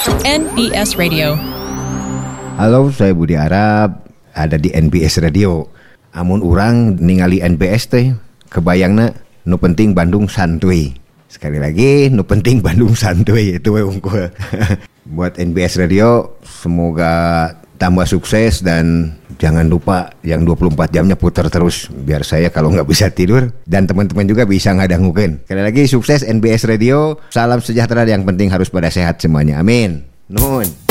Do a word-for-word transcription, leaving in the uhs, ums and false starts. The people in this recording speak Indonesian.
N B S Radio. Halo, saya Budi Arab, ada di N B S Radio. Amun urang ningali N B S teh, kebayangna nu penting Bandung santuy. Sekali lagi, nu penting Bandung santuy, itu we unggul. Buat N B S Radio, semoga tambah sukses dan jangan lupa yang dua puluh empat jamnya putar terus biar saya kalau nggak bisa tidur dan teman-teman juga bisa ngadangukeun. Sekali lagi sukses N B S Radio, salam sejahtera, yang penting harus pada sehat semuanya. Amin. Nuhun.